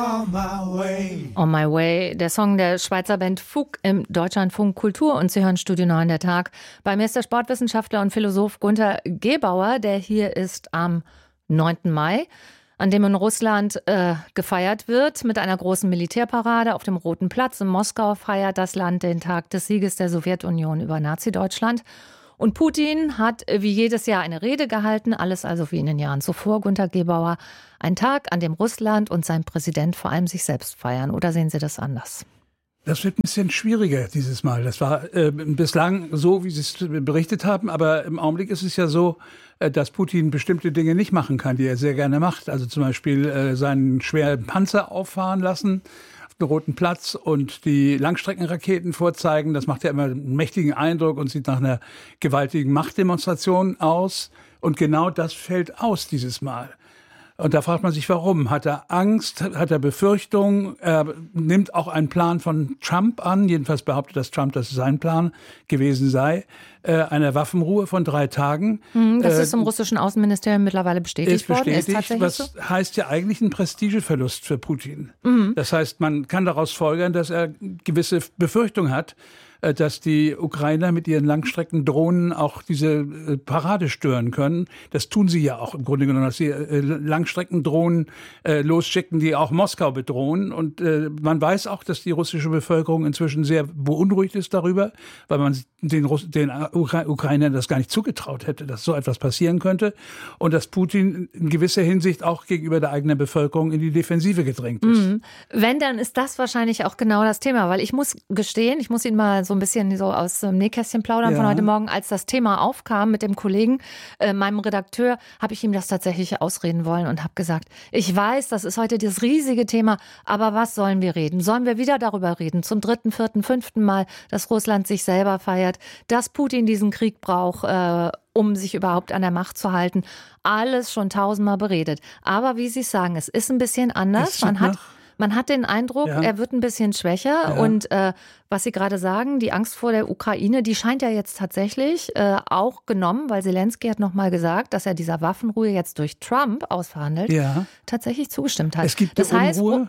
On My Way, der Song der Schweizer Band Fug im Deutschlandfunk Kultur, und Sie hören Studio 9 der Tag. Bei mir ist der Sportwissenschaftler und Philosoph Gunter Gebauer, der hier ist am 9. Mai, an dem in Russland gefeiert wird mit einer großen Militärparade auf dem Roten Platz. In Moskau feiert das Land den Tag des Sieges der Sowjetunion über Nazi-Deutschland. Und Putin hat wie jedes Jahr eine Rede gehalten, alles also wie in den Jahren zuvor. Gunter Gebauer, ein Tag, an dem Russland und sein Präsident vor allem sich selbst feiern. Oder sehen Sie das anders? Das wird ein bisschen schwieriger dieses Mal. Das war bislang so, wie Sie es berichtet haben. Aber im Augenblick ist es ja so, dass Putin bestimmte Dinge nicht machen kann, die er sehr gerne macht. Also zum Beispiel seinen schweren Panzer auffahren lassen auf den Roten Platz und die Langstreckenraketen vorzeigen. Das macht ja immer einen mächtigen Eindruck und sieht nach einer gewaltigen Machtdemonstration aus. Und genau das fällt aus dieses Mal. Und da fragt man sich, warum? Hat er Angst? Hat er Befürchtungen? Er nimmt auch einen Plan von Trump an. Jedenfalls behauptet das Trump, dass es sein Plan gewesen sei. Eine Waffenruhe von 3 Tagen. Das ist im russischen Außenministerium mittlerweile bestätigt worden. Ist tatsächlich was so? Heißt ja eigentlich ein Prestigeverlust für Putin. Das heißt, man kann daraus folgern, dass er gewisse Befürchtungen hat, dass die Ukrainer mit ihren Langstreckendrohnen auch diese Parade stören können. Das tun sie ja auch im Grunde genommen, dass sie Langstreckendrohnen losschicken, die auch Moskau bedrohen. Und man weiß auch, dass die russische Bevölkerung inzwischen sehr beunruhigt ist darüber, weil man den Ukrainern das gar nicht zugetraut hätte, dass so etwas passieren könnte. Und dass Putin in gewisser Hinsicht auch gegenüber der eigenen Bevölkerung in die Defensive gedrängt ist. Wenn, dann ist das wahrscheinlich auch genau das Thema. Weil ich muss gestehen, ich muss Ihnen mal so ein bisschen so aus dem Nähkästchen plaudern von heute Morgen. Als das Thema aufkam mit dem Kollegen, meinem Redakteur, habe ich ihm das tatsächlich ausreden wollen und habe gesagt, ich weiß, das ist heute das riesige Thema, aber was sollen wir reden? Sollen wir wieder darüber reden, zum 3., 4., 5. Mal, dass Russland sich selber feiert, dass Putin diesen Krieg braucht, um sich überhaupt an der Macht zu halten? Alles schon 1000-mal beredet. Aber wie Sie sagen, es ist ein bisschen anders. Man hat den Eindruck, er wird ein bisschen schwächer. Ja. Und was Sie gerade sagen, die Angst vor der Ukraine, die scheint ja jetzt tatsächlich auch genommen, weil Zelensky hat noch mal gesagt, dass er dieser Waffenruhe jetzt durch Trump ausverhandelt, tatsächlich zugestimmt hat. Es gibt Unruhe.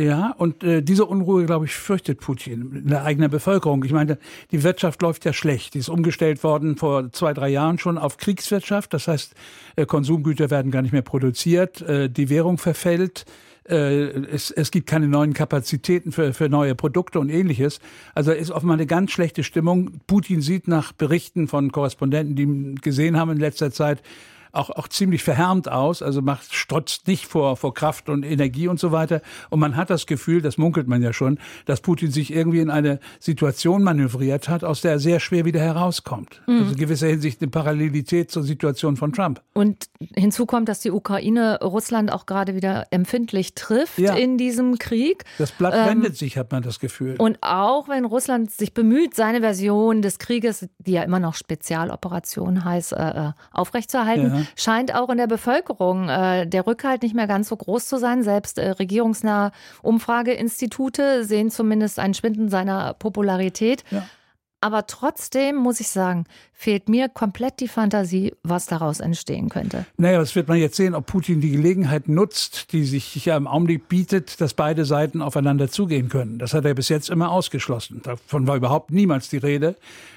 Und diese Unruhe, glaube ich, fürchtet Putin in der eigenen Bevölkerung. Ich meine, die Wirtschaft läuft ja schlecht. Die ist umgestellt worden vor 2, 3 Jahren schon auf Kriegswirtschaft. Das heißt, Konsumgüter werden gar nicht mehr produziert, die Währung verfällt. Es gibt keine neuen Kapazitäten für neue Produkte und Ähnliches. Also ist offenbar eine ganz schlechte Stimmung. Putin sieht nach Berichten von Korrespondenten, die ihn gesehen haben in letzter Zeit, auch ziemlich verhärmt aus, also strotzt nicht vor Kraft und Energie und so weiter. Und man hat das Gefühl, das munkelt man ja schon, dass Putin sich irgendwie in eine Situation manövriert hat, aus der er sehr schwer wieder herauskommt. Also in gewisser Hinsicht eine Parallelität zur Situation von Trump. Und hinzu kommt, dass die Ukraine Russland auch gerade wieder empfindlich trifft in diesem Krieg. Das Blatt wendet sich, hat man das Gefühl. Und auch wenn Russland sich bemüht, seine Version des Krieges, die ja immer noch Spezialoperation heißt, aufrechtzuerhalten, scheint auch in der Bevölkerung der Rückhalt nicht mehr ganz so groß zu sein. Selbst regierungsnahe Umfrageinstitute sehen zumindest ein Schwinden seiner Popularität. Ja. Aber trotzdem, muss ich sagen, fehlt mir komplett die Fantasie, was daraus entstehen könnte. Naja, das wird man jetzt sehen, ob Putin die Gelegenheit nutzt, die sich ja im Augenblick bietet, dass beide Seiten aufeinander zugehen können. Das hat er bis jetzt immer ausgeschlossen. Davon war überhaupt niemals die Rede.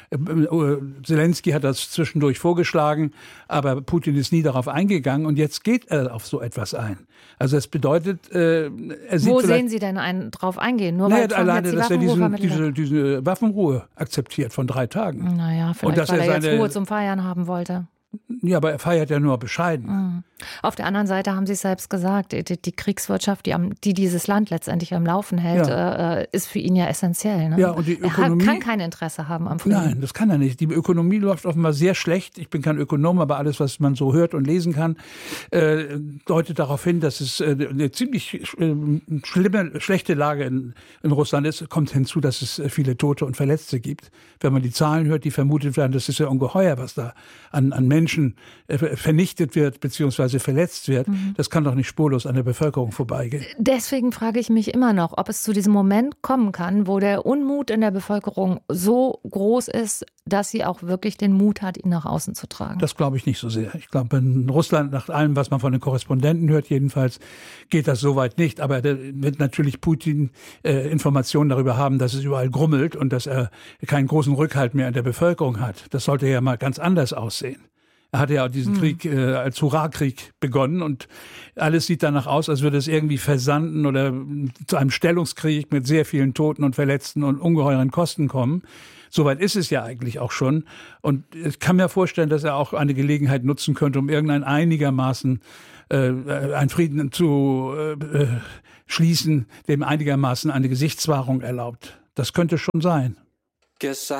Zelensky hat das zwischendurch vorgeschlagen, aber Putin ist nie darauf eingegangen und jetzt geht er auf so etwas ein. Also das bedeutet, er sieht. Wo sehen Sie denn drauf eingehen? Nur weil Trump alleine, jetzt dass er diese Waffenruhe akzeptiert von 3 Tagen. Naja, vielleicht, und weil er jetzt Ruhe zum Feiern haben wollte. Ja, aber er feiert ja nur bescheiden. Auf der anderen Seite haben Sie es selbst gesagt, die Kriegswirtschaft, die dieses Land letztendlich am Laufen hält, ist für ihn ja essentiell. Ne? Ja, und die Ökonomie, er kann kein Interesse haben am Frieden. Nein, das kann er nicht. Die Ökonomie läuft offenbar sehr schlecht. Ich bin kein Ökonom, aber alles, was man so hört und lesen kann, deutet darauf hin, dass es eine ziemlich schlechte Lage in Russland ist. Kommt hinzu, dass es viele Tote und Verletzte gibt. Wenn man die Zahlen hört, die vermutet werden, das ist ja ungeheuer, was da an Menschen Menschen vernichtet wird bzw. verletzt wird, das kann doch nicht spurlos an der Bevölkerung vorbeigehen. Deswegen frage ich mich immer noch, ob es zu diesem Moment kommen kann, wo der Unmut in der Bevölkerung so groß ist, dass sie auch wirklich den Mut hat, ihn nach außen zu tragen. Das glaube ich nicht so sehr. Ich glaube, in Russland, nach allem, was man von den Korrespondenten hört, jedenfalls, geht das so weit nicht. Aber da wird natürlich Putin Informationen darüber haben, dass es überall grummelt und dass er keinen großen Rückhalt mehr in der Bevölkerung hat. Das sollte ja mal ganz anders aussehen. Er hatte ja auch diesen Krieg als Hurrakrieg begonnen und alles sieht danach aus, als würde es irgendwie versanden oder zu einem Stellungskrieg mit sehr vielen Toten und Verletzten und ungeheuren Kosten kommen. Soweit ist es ja eigentlich auch schon. Und ich kann mir vorstellen, dass er auch eine Gelegenheit nutzen könnte, um irgendein einigermaßen einen Frieden zu schließen, dem einigermaßen eine Gesichtswahrung erlaubt. Das könnte schon sein.